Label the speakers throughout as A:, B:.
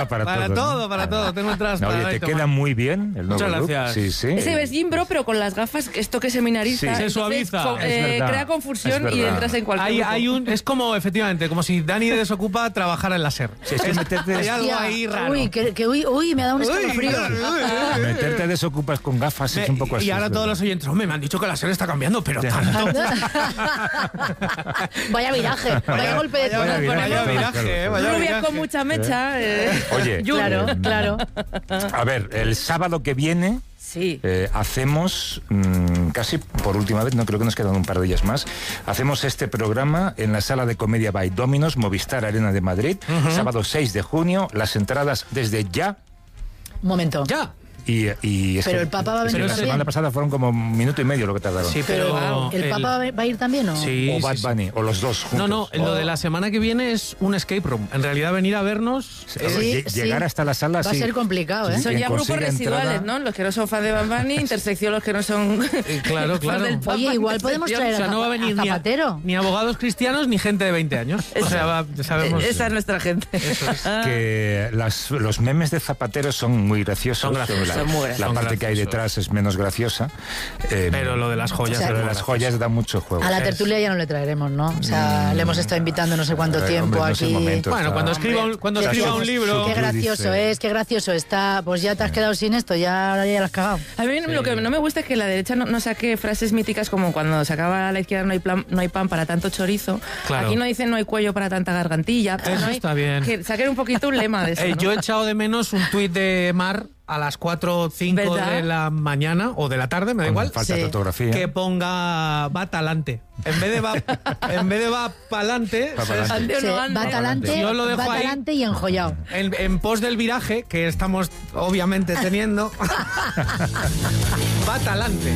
A: Para todo. Tengo entradas para
B: Oye, te queda muy bien el nuevo look.
A: Muchas gracias.
B: Sí.
C: Ese ves Jimbro, pero con las gafas, esto que seminariza.
A: Sí, se suaviza.
C: Crea confusión y entras en cualquier
A: es como, efectivamente, como si Dani de Desocupa trabajara en la SER.
B: Sí, es que
A: Hay algo ahí raro.
D: Uy, me ha dado un escalofrío.
B: Meterte Desocupas con gafas es un poco así.
A: Y ahora todos los oyentes, hombre, me han dicho que la SER está cambiando, pero tanto.
D: Vaya viraje, vaya golpe de tono.
A: Vaya viraje.
C: Rubia con mucha mecha.
B: Oye,
D: Claro.
B: A ver, el sábado que viene
C: Sí.
B: hacemos, casi por última vez, no creo que nos quedan un par de días más, hacemos este programa en la Sala de Comedia by Dominos, Movistar Arena de Madrid, sábado 6 de junio, las entradas desde ya.
D: Un momento.
A: Ya.
B: Y es
D: Pero
B: que-
D: el Papa va a
B: es que
D: venir
B: la
D: también.
B: semana pasada fueron como 1 minuto y medio lo que tardaron.
A: Sí,
D: Pero ¿el Papa va a ir también o?
A: Sí,
B: O Bad
A: sí.
B: Bunny, o los dos juntos.
A: No, lo de la semana que viene es un escape room. En realidad venir a vernos...
B: Llegar hasta la sala,
D: Va a
B: sí.
D: ser complicado, ¿eh?
B: Sí.
C: Son
B: Quien
C: ya grupos
B: consiga
C: residuales,
B: entrada-
C: ¿no? Los que no son fan de Bad Bunny, intersección los que no son...
A: Claro.
C: fan del Papa,
D: Oye, igual podemos
C: intersección.
D: traer
A: O sea, no va a venir
D: a Zapatero.
A: ni abogados cristianos ni gente de 20 años. O sea, sabemos...
C: Esa es nuestra gente.
B: Que los memes de Zapatero son muy graciosos.
A: Son graciosos.
B: La,
C: Son muy
B: la
C: graciosos.
B: parte que hay detrás es menos graciosa.
A: Pero lo de las joyas...
D: O sea,
B: Pero
A: es
B: las
A: muy
B: joyas da mucho juego.
D: A la tertulia ya no le traeremos, ¿no? O sea, le hemos estado invitando no sé cuánto tiempo
B: Hombre, no es el
D: aquí.
B: momento,
A: Bueno,
B: está-
A: cuando escriba un libro...
D: Qué gracioso es, qué gracioso está. Pues ya te has quedado sin esto, ya lo has cagado.
C: A mí lo que no me gusta es que la derecha no saque frases míticas como cuando sacaba a la izquierda no hay pan para tanto chorizo.
A: Claro.
C: Aquí no dicen no hay cuello para tanta gargantilla.
A: Eso
C: no hay-
A: está bien.
C: Que saquen un poquito un lema de eso, ¿no?
A: Yo he echado de menos un tuit de Mar a las 4 o 5
C: ¿Verdad?
A: de la mañana o de la tarde, me da igual.
B: Falta de ortografía.
A: Que ponga va talante. En vez de va pa'lante,
B: Va pa'lante.
C: Ande o
D: Sí,
C: no ande.
D: va talante,
A: Yo lo dejo
D: va
A: ahí.
D: talante y enjollado.
A: en pos del viraje, que estamos obviamente teniendo, va talante.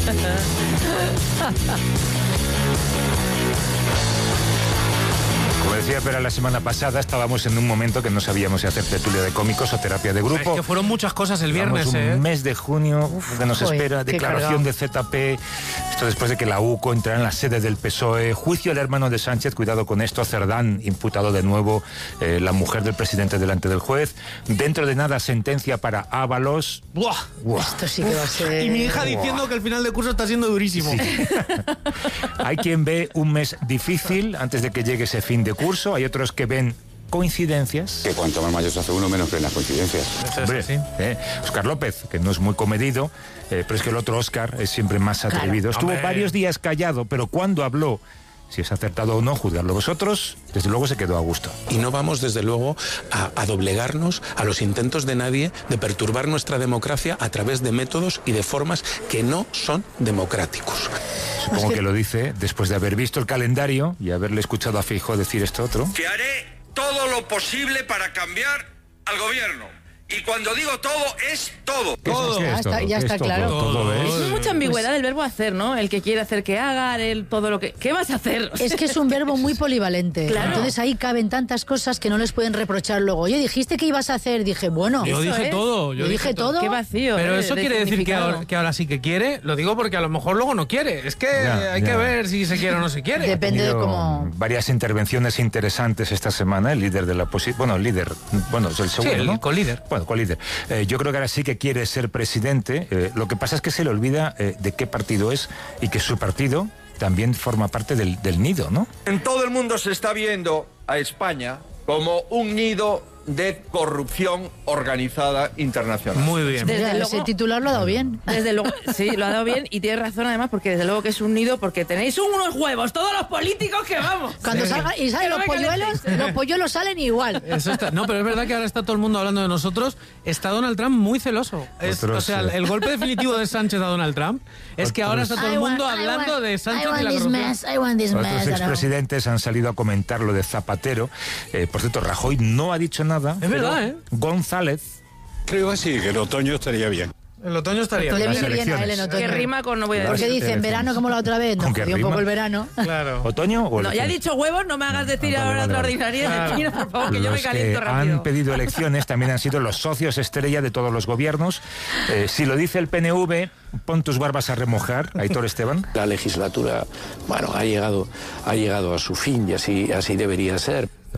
B: Como decía Pera la semana pasada, estábamos en un momento que no sabíamos si hacer tertulia de cómicos o terapia de grupo.
A: Es que fueron muchas cosas el viernes,
B: Vamos, un mes de junio que nos
D: joder,
B: espera,
D: qué
B: declaración de ZP, esto después de que la UCO entrara en la sede del PSOE, juicio al hermano de Sánchez, cuidado con esto, Cerdán imputado de nuevo, la mujer del presidente delante del juez, dentro de nada sentencia para Ábalos.
A: ¡Buah!
D: Esto sí que va a ser...
A: Y mi hija diciendo que el final de curso está siendo durísimo.
B: Hay quien ve un mes difícil antes de que llegue ese fin de curso, hay otros que ven coincidencias.
E: Que cuanto más mayor se hace uno, menos creen las coincidencias.
B: Hombre, Óscar López, que no es muy comedido, pero es que el otro Óscar es siempre más atrevido. Estuvo
A: Hombre.
B: varios días callado, pero cuando habló, si es acertado o no, juzgarlo vosotros, desde luego se quedó a gusto.
F: Y no vamos, desde luego, a doblegarnos a los intentos de nadie de perturbar nuestra democracia a través de métodos y de formas que no son democráticos.
B: Supongo que lo dice después de haber visto el calendario y haberle escuchado a Feijóo decir esto otro.
G: Que haré todo lo posible para cambiar al gobierno. Y cuando digo todo, es todo.
A: Todo.
B: ¿Qué es todo?
D: Ya
B: ¿Qué
D: está
B: es todo?
D: claro.
B: Todo es.
C: Hay mucha ambigüedad del verbo hacer, ¿no? El que quiere hacer que haga, el todo lo que... ¿Qué vas a hacer?
D: Es que es un verbo muy polivalente.
C: Claro.
D: Entonces ahí caben tantas cosas que no les pueden reprochar luego. Oye, dijiste que ibas a hacer. Dije, bueno.
A: Yo
C: Eso
A: dije
C: es.
A: todo.
D: Yo dije todo.
C: Qué vacío.
A: Pero eso
C: de
A: quiere decir que
C: significado.
A: ahora sí que quiere. Lo digo porque a lo mejor luego no quiere. Es que
B: Ya,
A: hay
B: ya.
A: que ver si se quiere o no se quiere.
D: Depende de
B: Tenido
D: cómo...
B: varias intervenciones interesantes esta semana, el líder de la oposición, bueno, es el segundo,
A: el
B: ¿no?
A: colíder.
B: Bueno, colíder. Yo creo que ahora sí que quiere ser presidente. Lo que pasa es que se le olvida de qué partido es y que su partido también forma parte del nido, ¿no?
G: En todo el mundo se está viendo a España como un nido de corrupción organizada internacional.
A: Muy bien.
C: Desde
D: Mira,
C: luego-
D: ese titular lo ha dado bien.
C: Desde luego, sí, lo ha dado bien y tiene razón además porque desde luego que es un nido porque tenéis unos huevos, todos los políticos que vamos.
D: Cuando salga y
C: Que
D: salen
C: no
D: los
C: me
D: polluelos,
C: calentéis.
D: los polluelos salen igual.
A: Eso está. No, pero es verdad que ahora está todo el mundo hablando de nosotros. Está Donald Trump muy celoso.
B: Otros,
A: o sea, el golpe definitivo de Sánchez a Donald Trump es que ahora está todo el mundo hablando de Sánchez y la corrupción.
D: I want this
B: Otros
D: mess.
B: expresidentes han salido a comentar lo de Zapatero. Por cierto, Rajoy no ha dicho nada.
A: Es verdad,
B: pero González.
E: Creo que sí, que el otoño estaría bien.
A: El otoño estaría
D: Le
A: bien.
D: viene bien a él en
B: elecciones.
D: otoño.
C: Que rima con no voy a
D: Porque
C: decir.
D: dicen verano como la otra vez. Nos
B: ¿Con qué
D: jodió un poco
B: rima?
D: el verano.
A: Claro.
B: ¿Otoño o
C: No, ya he
B: elecciones?
C: dicho huevos, no me hagas decir
B: Vale,
C: ahora
B: vale,
C: otra
B: vale.
C: ordinaria de Pino, por favor, que yo me
B: Los que
C: caliento rápido.
B: han pedido elecciones también han sido los socios estrella de todos los gobiernos. Si lo dice el PNV, pon tus barbas a remojar, Aitor Esteban.
H: La legislatura, bueno, ha llegado a su fin y así debería ser.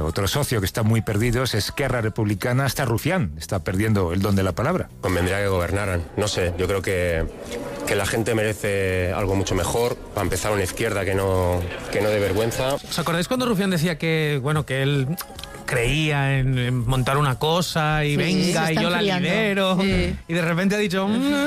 B: Otro socio que está muy perdido es Esquerra Republicana. Hasta Rufián está perdiendo el don de la palabra.
H: Convendría que gobernaran. No sé, yo creo que la gente merece algo mucho mejor. Para empezar, una izquierda que no dé vergüenza.
A: ¿Os acordáis cuando Rufián decía que él creía en montar una cosa y venga, y yo la lidero? Sí. Y de repente ha dicho...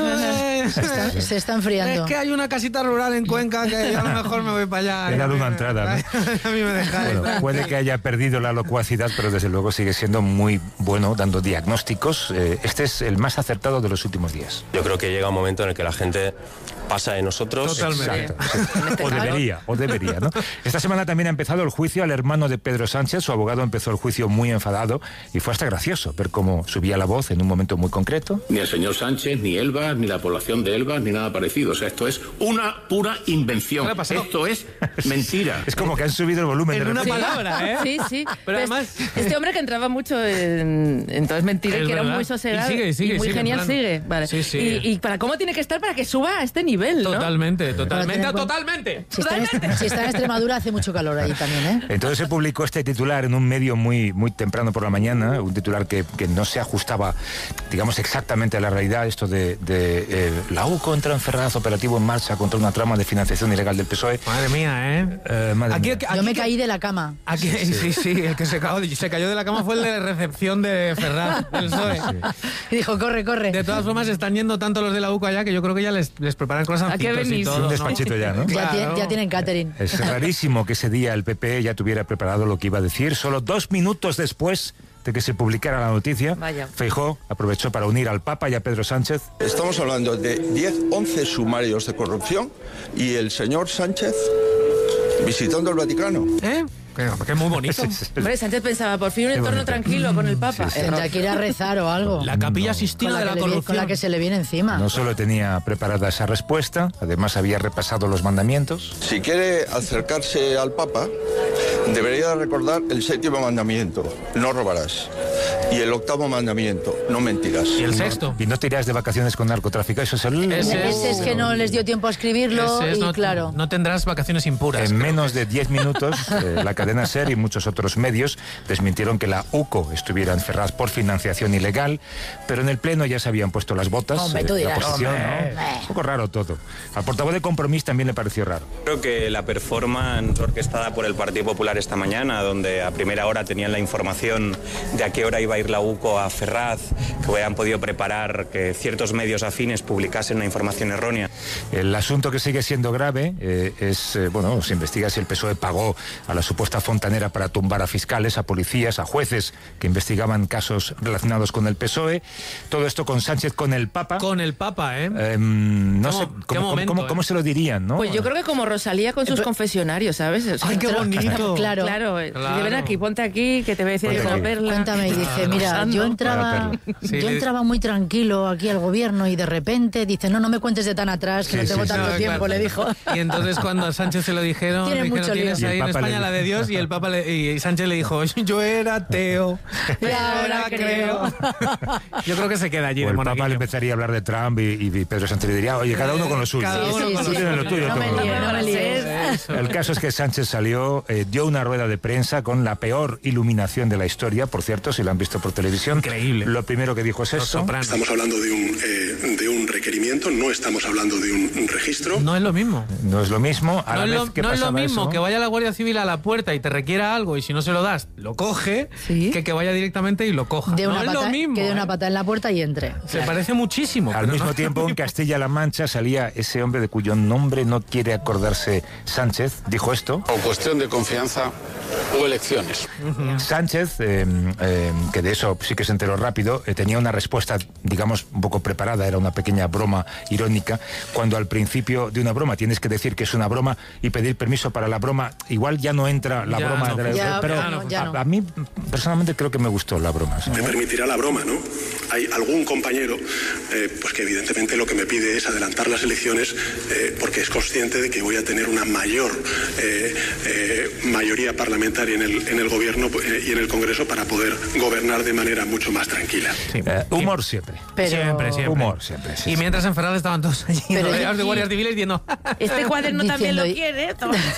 D: Se está enfriando.
A: Es que hay una casita rural en Cuenca que yo a lo mejor me voy para allá.
B: He dado una entrada, ¿no?
A: A mí me dejáis.
B: Bueno, puede que haya perdido la locuacidad, pero desde luego sigue siendo muy bueno dando diagnósticos. Este es el más acertado de los últimos días.
H: Yo creo que llega un momento en el que la gente pasa de nosotros.
B: Totalmente. O debería, ¿no? Esta semana también ha empezado el juicio al hermano de Pedro Sánchez. Su abogado empezó el juicio muy enfadado y fue hasta gracioso ver cómo subía la voz en un momento muy concreto.
I: Ni el señor Sánchez, ni Elba, ni la población de Elba, ni nada parecido. O sea, esto es una pura invención. Esto es mentira.
B: Es como que han subido el volumen
A: en
B: de
A: una palabra, ¿eh?
C: Sí, sí.
A: Pero además...
C: Este hombre que entraba mucho en Todo es mentira, que era muy sosegado y muy genial, sigue. Vale.
A: Sí, sí.
C: Y para cómo tiene que estar para que suba a este nivel, ¿no?
A: Totalmente.
D: Si está en Extremadura hace mucho calor ahí también, ¿eh?
B: Entonces se publicó este titular en un medio muy, muy temprano por la mañana, un titular que no se ajustaba, digamos, exactamente a la realidad, esto de la UCO entra en Ferraz, operativo en marcha contra una trama de financiación ilegal del PSOE.
A: Madre mía, ¿eh?
D: Yo me caí de la cama.
A: Sí, el que se cayó de la cama fue el de recepción de Ferraz, del PSOE.
B: Sí.
D: Y dijo, corre.
A: De todas formas, están yendo tanto los de la UCO allá que yo creo que ya les preparan croissantitos y todo,
B: un despachito ya, ¿no?
D: Ya tienen catering.
B: Es rarísimo que ese día el PP ya tuviera preparado lo que iba a decir. Solo 2 minutos después de que se publicara la noticia, Feijóo aprovechó para unir al Papa y a Pedro Sánchez.
J: Estamos hablando de 11 sumarios de corrupción y el señor Sánchez visitando el Vaticano.
A: Que es muy bonito.
C: Hombre, Sánchez pensaba, por fin un entorno tranquilo con el Papa.
D: Tendrá que ir a rezar o algo.
A: La capilla Sistina de la corrupción.
D: Con la que se le viene encima.
B: No solo tenía preparada esa respuesta, además había repasado los mandamientos.
J: Si quiere acercarse al Papa, debería recordar el 7º mandamiento, no robarás. Y el 8º mandamiento, no mentirás.
A: ¿Y el 6º?
B: Y no te irás de vacaciones con narcotraficantes. Eso es el...
D: Ese es que no les dio tiempo a escribirlo claro.
A: No tendrás vacaciones impuras.
B: En menos de 10 minutos, la cadena SER y muchos otros medios desmintieron que la UCO estuviera en Ferraz por financiación ilegal, pero en el Pleno ya se habían puesto las botas.
D: Hombre, tú dirás.
B: La oposición, ¿no? Un poco raro todo. Al portavoz de Compromís también le pareció raro.
K: Creo que la performance orquestada por el Partido Popular esta mañana, donde a primera hora tenían la información de a qué hora iba a ir la UCO a Ferraz, que hubieran podido preparar que ciertos medios afines publicasen una información errónea.
B: El asunto que sigue siendo grave es, se investiga si el PSOE pagó a la supuesta fontanera para tumbar a fiscales, a policías, a jueces que investigaban casos relacionados con el PSOE. Todo esto con Sánchez, con el Papa.
A: Con el Papa, ¿eh?
B: No sé cómo se lo dirían, ¿no?
C: Pues yo creo que como Rosalía con sus confesionarios, ¿sabes? O sea,
A: ¡ay, qué bonito!
C: Claro. Ven aquí, ponte aquí, que te voy a decir una perla.
D: Cuéntame, y dice, mira, yo entraba muy tranquilo aquí al gobierno y de repente dice, no me cuentes de tan atrás, que no tengo tanto tiempo, le dijo.
A: Y entonces cuando a Sánchez se lo dijeron, tienes ahí en España la de Dios, y el Papa y Sánchez le dijo, yo era ateo,
D: y ahora creo.
A: Yo creo que se queda allí.
B: O el Papa le empezaría a hablar de Trump y Pedro Sánchez le diría, oye, cada uno con lo suyo.
A: Cada uno con lo
B: suyo.
D: No me líes.
B: El caso es que Sánchez salió, dio una rueda de prensa con la peor iluminación de la historia, por cierto, si lo han visto por televisión.
A: Increíble.
B: Lo primero que dijo es eso.
L: Estamos hablando de un requerimiento, no estamos hablando de un registro.
A: No es lo mismo.
B: No es lo mismo.
A: No es lo mismo que vaya la Guardia Civil a la puerta y te requiera algo y si no se lo das, lo coge, que vaya directamente y lo coja.
D: No es lo
A: mismo.
D: Que dé una pata en la puerta y entre.
A: Se parece muchísimo.
B: Al mismo tiempo, en Castilla-La Mancha salía ese hombre de cuyo nombre no quiere acordarse Sánchez. Dijo esto.
L: O cuestión de confianza o elecciones.
B: Sánchez, que de eso sí que se enteró rápido, tenía una respuesta, digamos, un poco preparada, era una pequeña broma irónica, cuando al principio de una broma tienes que decir que es una broma y pedir permiso para la broma, igual ya no entra la broma, pero a mí personalmente creo que me gustó la broma.
L: Me permitirá la broma, ¿no? hay algún compañero pues que evidentemente lo que me pide es adelantar las elecciones porque es consciente de que voy a tener una mayor mayoría parlamentaria en el gobierno y en el Congreso para poder gobernar de manera mucho más tranquila.
B: Sí, humor siempre.
A: Siempre.
B: Humor siempre. Sí,
A: y mientras en Ferraz estaban todos allí rodeados de guardias civiles diciendo...
C: Este cuaderno también lo quiere.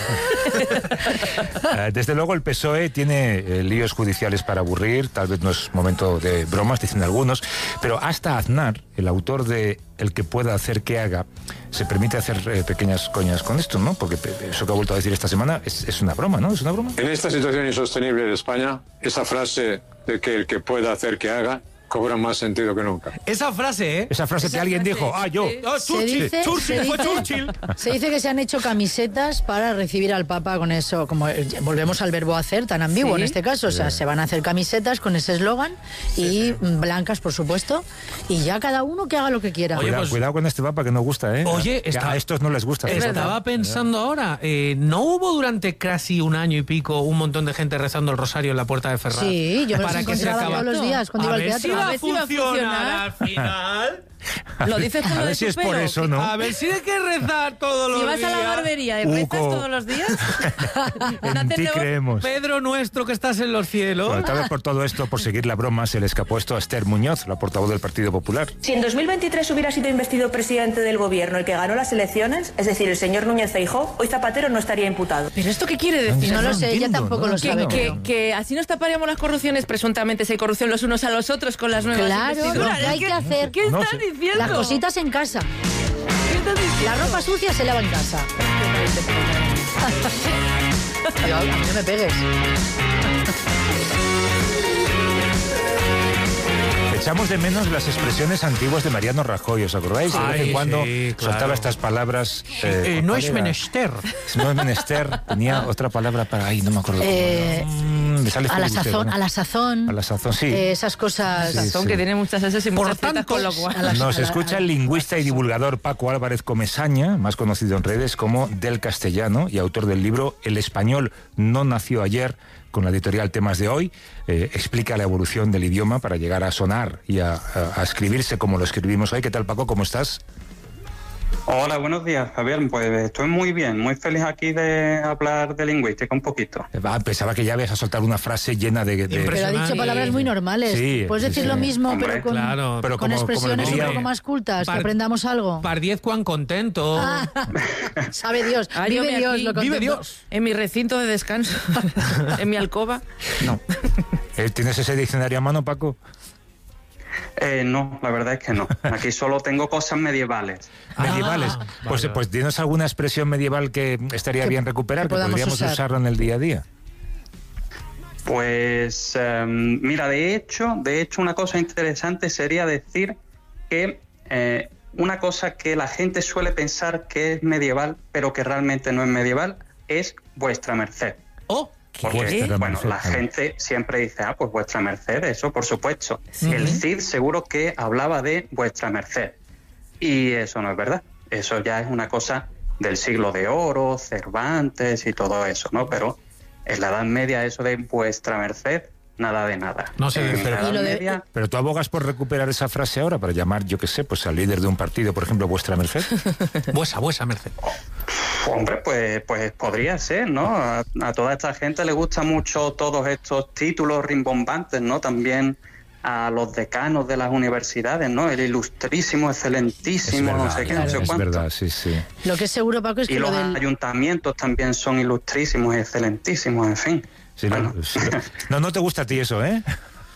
B: Desde luego el PSOE tiene líos judiciales para aburrir, tal vez no es momento de bromas, dicen algunos, pero hasta Aznar, el autor de El que pueda hacer que haga, se permite hacer pequeñas coñas con esto, ¿no? Porque eso que ha vuelto a decir esta semana es una broma, ¿no? ¿Es una broma?
E: En esta situación insostenible de España, esa frase de que el que pueda hacer que haga cobra más sentido que nunca.
A: Esa frase, ¿eh?
B: Esa frase que alguien dijo, yo.
A: Churchill.
D: Se dice que se han hecho camisetas para recibir al Papa con eso, como volvemos al verbo hacer, tan ambiguo en este caso. O sea, se van a hacer camisetas con ese eslogan y blancas, por supuesto, y ya cada uno que haga lo que quiera.
B: Oye, cuidado con este Papa que no gusta, ¿eh?
A: Oye,
B: a estos no les gusta.
A: Estaba pensando ahora, ¿no hubo durante casi un año y pico un montón de gente rezando el rosario en la puerta de Ferraz?
D: Sí, yo me los encontraba todos los días cuando iba al teatro.
A: A ver si va a funcionar al final.
C: Lo dices tú,
B: a ver si es por eso, ¿no?
A: A ver si hay que rezar todos los días.
C: Si vas a la barbería y rezas todos los días.
B: En ti creemos.
A: Pedro nuestro que estás en los cielos.
B: Bueno, tal vez por todo esto, por seguir la broma, se le escapó esto a Esther Muñoz, la portavoz del Partido Popular.
M: Si en 2023 hubiera sido investido presidente del gobierno el que ganó las elecciones, es decir, el señor Núñez Feijóo, hoy Zapatero no estaría imputado.
C: ¿Pero esto qué quiere decir?
D: No lo sé, ella tampoco lo sabe.
C: Que así nos taparíamos las corrupciones, presuntamente si hay corrupción los unos a los otros con las nuevas investiduras.
D: Claro, hay que hacer.
C: ¿Qué estás diciendo?
D: Las cositas en casa. La ropa sucia se lava en casa. A mí no me pegues.
B: Echamos de menos las expresiones antiguas de Mariano Rajoy, ¿os acordáis? De vez en cuando soltaba estas palabras.
A: No es menester.
B: No es menester. Tenía otra palabra para ahí, no me acuerdo.
D: A la sazón. A la sazón,
B: sí.
D: Esas cosas.
C: Sazón que tiene muchas S y muchas Z, con lo cual.
B: Nos escucha el lingüista y divulgador Paco Álvarez Comesaña, más conocido en redes como Del Castellano, y autor del libro El español no nació ayer, con la editorial Temas de Hoy. Explica la evolución del idioma para llegar a sonar y a escribirse como lo escribimos hoy. ¿Qué tal, Paco? ¿Cómo estás?
N: Hola, buenos días, Javier. Pues estoy muy bien, muy feliz aquí de hablar de lingüística un poquito.
B: Pensaba que ya ibas a soltar una frase llena de...
D: Pero ha dicho palabras muy normales. Sí, puedes decir lo mismo, hombre, pero con expresiones un poco más cultas, que aprendamos algo.
A: Par 10 cuán contento.
D: Sabe Dios, vive Dios, lo
A: vive Dios.
C: En mi recinto de descanso, en mi alcoba.
B: No. ¿Tienes ese diccionario a mano, Paco?
N: No, la verdad es que no. Aquí solo tengo cosas medievales.
B: ¿Medievales? Pues dinos alguna expresión medieval que estaría bien recuperar, que podríamos usarlo en el día a día.
N: Pues, mira, de hecho, una cosa interesante sería decir que una cosa que la gente suele pensar que es medieval, pero que realmente no es medieval, es vuestra merced.
A: ¡Oh!
N: Porque, bueno, la gente siempre dice, pues vuestra merced, eso por supuesto. El Cid seguro que hablaba de vuestra merced. Y eso no es verdad. Eso ya es una cosa del siglo de oro, Cervantes y todo eso, ¿no? Pero en la Edad Media eso de vuestra merced, nada de nada.
B: No sé, pero tú abogas por recuperar esa frase ahora para llamar, yo qué sé, pues al líder de un partido, por ejemplo, vuestra merced.
A: Vuesa merced.
N: Hombre, pues podría ser, ¿no? A toda esta gente le gusta mucho todos estos títulos rimbombantes, ¿no? También a los decanos de las universidades, ¿no? El ilustrísimo, excelentísimo, no sé qué, no sé cuánto.
B: Es verdad, sí.
D: Lo que es seguro, Paco, es que
N: los ayuntamientos también son ilustrísimos y excelentísimos, en fin.
B: Sí, bueno. No te gusta a ti eso, ¿eh?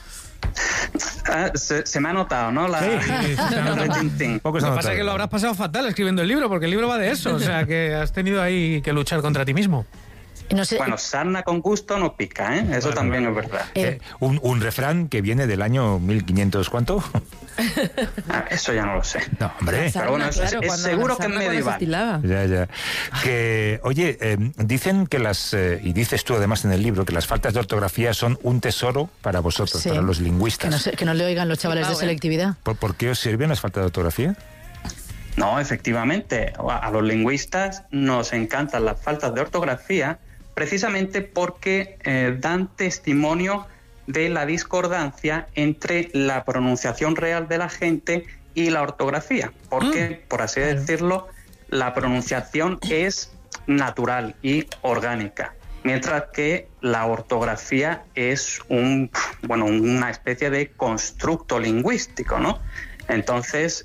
N: Se me ha notado, ¿no?
A: Lo que pasa es que lo habrás pasado fatal escribiendo el libro, porque el libro va de eso, o sea, que has tenido ahí que luchar contra ti mismo.
D: No sé.
N: Bueno, sarna con gusto no pica, ¿eh? Eso también es verdad.
B: Un refrán que viene del año 1500, ¿cuánto?
N: Eso ya no lo sé.
B: No, hombre.
N: Pero bueno, es seguro que es medieval.
B: Ya. Que, oye, dicen que y dices tú además en el libro, que las faltas de ortografía son un tesoro para vosotros, para los lingüistas.
D: Que no le oigan los chavales de selectividad.
B: ¿Por qué os sirven las faltas de ortografía?
N: No, efectivamente. A los lingüistas nos encantan las faltas de ortografía precisamente porque dan testimonio de la discordancia entre la pronunciación real de la gente y la ortografía, porque, por así decirlo, la pronunciación es natural y orgánica, mientras que la ortografía es una especie de constructo lingüístico, ¿no? Entonces,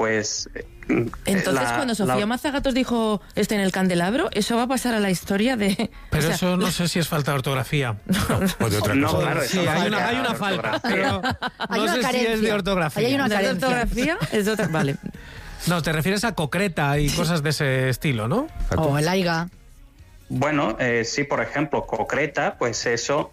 C: cuando Sofía Mazagatos dijo en el candelabro, eso va a pasar a la historia de...
A: Pero eso no sé si es falta de ortografía.
B: O de otra cosa.
N: Claro,
A: sí, hay una falta, pero no sé si es de ortografía.
D: Hay una
C: ¿De ortografía? Es de otra... Vale.
A: No, te refieres a concreta y cosas de ese estilo, ¿no?
D: O el aiga.
N: Bueno, sí, por ejemplo, concreta, pues eso,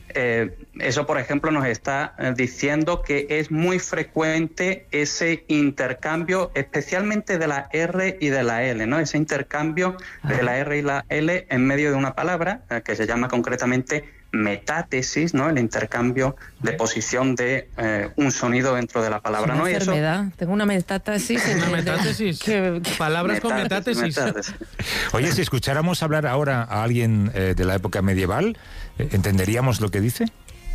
N: por ejemplo, nos está diciendo que es muy frecuente ese intercambio, especialmente de la R y de la L, ¿no? Ese intercambio de la R y la L en medio de una palabra, que se llama concretamente metátesis, ¿no? El intercambio de posición de un sonido dentro de la palabra,
C: ¿no?
N: Eso.
C: Tengo una metátesis.
A: Una metátesis. Palabras con metátesis.
B: Oye, si escucháramos hablar ahora a alguien de la época medieval, ¿entenderíamos lo que dice?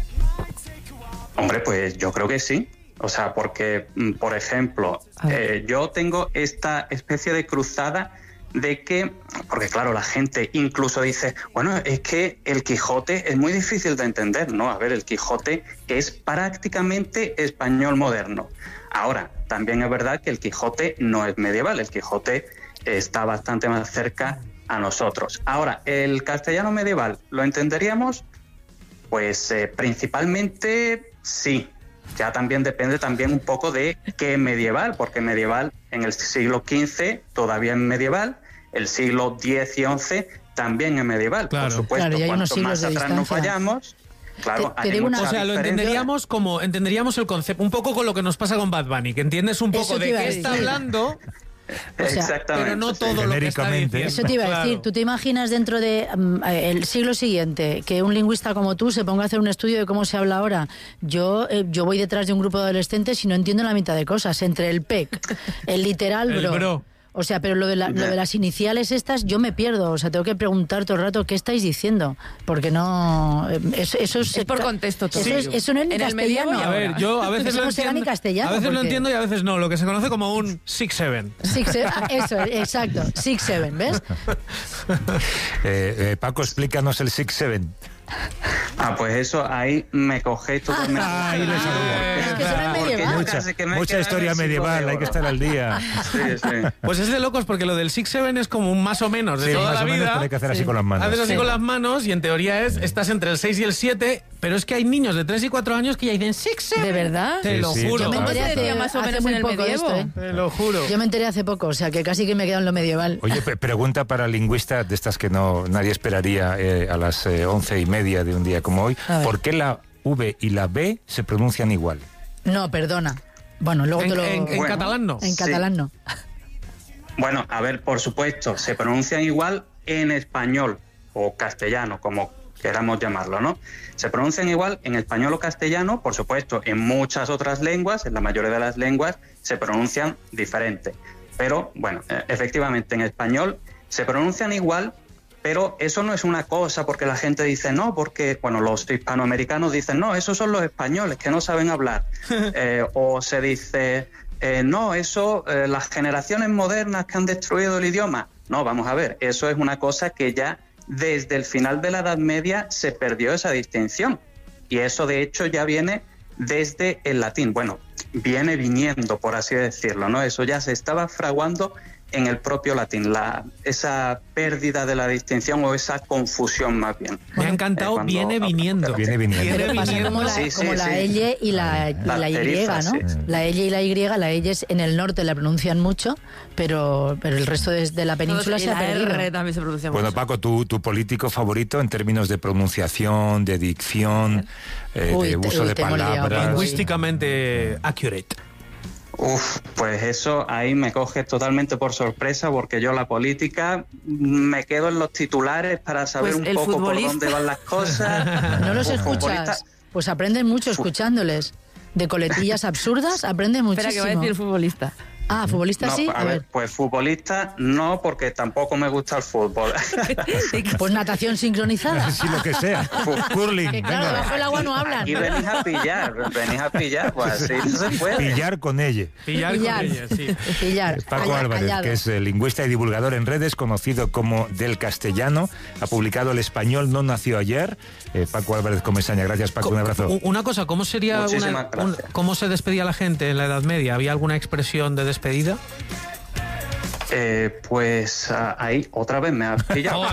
N: Hombre, pues yo creo que sí. O sea, porque, por ejemplo, yo tengo esta especie de cruzada de que, porque claro, la gente incluso dice, bueno, es que el Quijote es muy difícil de entender, ¿no? A ver, el Quijote es prácticamente español moderno. Ahora, también es verdad que el Quijote no es medieval, el Quijote está bastante más cerca a nosotros. Ahora, ¿el castellano medieval lo entenderíamos? Pues principalmente sí. Ya también depende un poco de qué medieval, porque medieval en el siglo XV todavía es medieval, el siglo X y XI también es medieval.
A: Claro.
N: Por supuesto,
D: claro,
N: cuanto más atrás nos vayamos, claro,
A: o sea, lo entenderíamos el concepto, un poco con lo que nos pasa con Bad Bunny, que entiendes un poco de qué está hablando.
D: O sea,
N: exactamente,
A: pero no todo lo que está diciendo.
D: Eso te iba a decir. ¿Tú te imaginas dentro de el siglo siguiente que un lingüista como tú se ponga a hacer un estudio de cómo se habla ahora? Yo voy detrás de un grupo de adolescentes y no entiendo la mitad de cosas. Entre el PEC, el literal bro. O sea, pero lo de las iniciales estas, yo me pierdo. O sea, tengo que preguntar todo el rato qué estáis diciendo. Porque no... Eso es
C: por contexto todo.
D: Eso no es ni castellano.
A: A ver, yo a veces lo entiendo.
D: Ni castellano,
A: a veces lo entiendo y a veces no. Lo que se conoce como un 6-7.
D: Eso, exacto. 6-7, ¿ves?
B: Paco, explícanos el 6-7.
N: Pues eso, ahí me cogéis totalmente.
D: Es que eso no es medieval.
B: Mucha historia medieval, hay que estar al día.
N: Sí.
A: Pues es de locos porque lo del 6-7 es como un más o menos de toda la vida.
B: Menos, pero hay que hacer así con las manos.
A: Haces así con las manos y en teoría estás entre el 6 y el 7, pero es que hay niños de 3 y 4 años que ya dicen 6-7.
C: ¿De verdad?
A: Te lo juro.
D: Yo me enteré hace
C: más o menos
D: muy
C: en el
D: poco
C: medievo.
D: esto,
A: Te lo juro.
D: Yo me enteré hace poco, o sea que casi que me quedo en lo medieval.
B: Oye, pregunta para lingüista de estas que nadie esperaría a las 11:30 de un día como hoy. ¿Por qué la V y la B se pronuncian igual?
D: No, perdona. Bueno, luego te lo...
A: En catalán no.
D: En catalán no.
N: Bueno, a ver, por supuesto, se pronuncian igual en español o castellano, como queramos llamarlo, ¿no? Se pronuncian igual en español o castellano, por supuesto, en muchas otras lenguas, en la mayoría de las lenguas, se pronuncian diferente. Pero, bueno, efectivamente, en español se pronuncian igual, pero eso no es una cosa porque la gente dice no, porque, bueno, los hispanoamericanos dicen no, esos son los españoles que no saben hablar. O se dice no, eso, las generaciones modernas que han destruido el idioma. No, vamos a ver, eso es una cosa que ya desde el final de la Edad Media se perdió esa distinción. Y eso, de hecho, ya viene desde el latín. Bueno, viene viniendo, por así decirlo, ¿no? Eso ya se estaba fraguando en el propio latín, esa pérdida de la distinción o esa confusión más bien.
A: Me ha encantado, viene viniendo.
D: Pero pasa como la L y la Y, ¿no?
N: Sí.
D: La L y la Y, la L en el norte la pronuncian mucho, pero el resto de la península se ha perdido.
C: R también se pronuncia
B: bueno,
C: mucho.
B: Paco, tu político favorito en términos de pronunciación, de dicción, de uso de palabras.
A: Lingüísticamente accurate.
N: Pues eso ahí me coge totalmente por sorpresa porque yo la política me quedo en los titulares para saber
C: Pues
N: un poco por dónde van las cosas.
D: ¿No los escuchas? Pues aprenden mucho escuchándoles. De coletillas absurdas aprende muchísimo.
C: Espera, que va a decir futbolista.
D: Ah, futbolista
N: No,
D: sí.
N: a ver, pues futbolista no, porque tampoco me gusta el fútbol.
D: Pues natación sincronizada.
B: Sí, lo que sea. Curling.
D: Que claro, debajo del agua no hablan.
N: Y venís a pillar, pues así no se puede.
B: Pillar con ella.
A: Pillar con ella, sí.
D: Pillar.
B: Paco Álvarez,
D: hallado.
B: que es lingüista y divulgador en redes, conocido como Del Castellano, ha publicado El español no nació ayer. Paco Álvarez Comesaña, gracias Paco, un abrazo.
A: Una cosa, ¿cómo sería cómo se despedía la gente en la Edad Media? ¿Había alguna expresión de despedida?
N: Pues ahí otra vez me has pillado.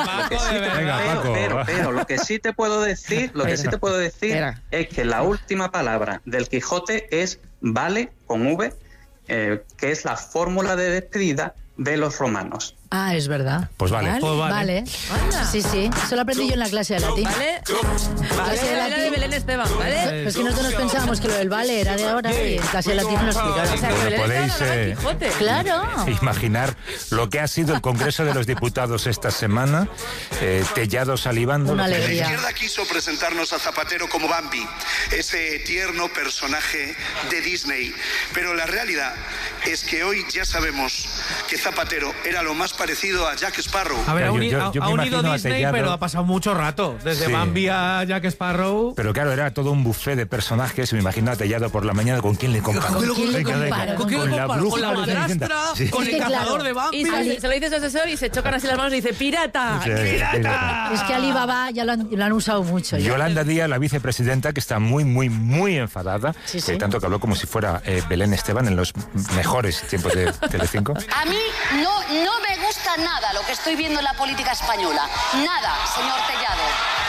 N: Pero lo que sí te puedo decir, es que la última palabra del Quijote es vale con V, que es la fórmula de despedida de los romanos.
D: Ah, es verdad.
B: Pues vale.
D: Vale. Sí, sí. Eso lo aprendí yo en la clase de latín.
C: Vale de Belén Esteban, ¿vale?
D: Pues que nosotros pensábamos que lo del vale era de ahora y en clase de latín nos lo explicaron.
C: O sea, que Belén Esteban no era Quijote.
D: Claro.
B: Imaginar lo que ha sido el Congreso de los Diputados esta semana, Tellado salivando.
D: Una alegría.
O: La izquierda quiso presentarnos a Zapatero como Bambi, ese tierno personaje de Disney. Pero la realidad es que hoy ya sabemos que Zapatero era lo más parecido a Jack Sparrow.
A: A ver,
B: yo
A: ha unido
B: imagino a
A: Disney,
B: Tellado,
A: pero ha pasado mucho rato. Desde
B: Sí.
A: Bambi a Jack Sparrow.
B: Pero claro, era todo un buffet de personajes. Me imagino a Tellado por la mañana. ¿Con quién le comparo?
D: ¿Con quién le comparo?
B: Con la bruja.
A: Con la madrastra,
B: Sí.
A: con el cazador de Bambi.
C: Y se lo dice su asesor y se chocan así las manos y dice ¡Pirata!
B: Sí,
C: ¡Pirata!
D: Es que Alibaba ya lo han usado mucho. Ya.
B: Yolanda Díaz, la vicepresidenta, que está muy, muy, muy enfadada,
D: Sí, sí.
B: tanto que habló como si fuera Belén Esteban en los mejores tiempos de Telecinco.
P: A mí no me gusta nada lo que estoy viendo en la política española. Nada, señor Tellado.